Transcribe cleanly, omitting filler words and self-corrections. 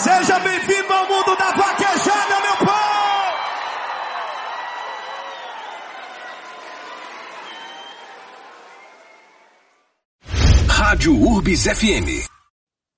Seja bem-vindo ao mundo da vaquejada, meu povo! Rádio Urbis FM.